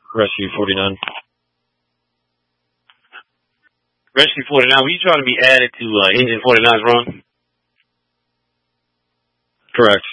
Rescue 49. Rescue 49, were you trying to be added to Engine 49's run? Correct.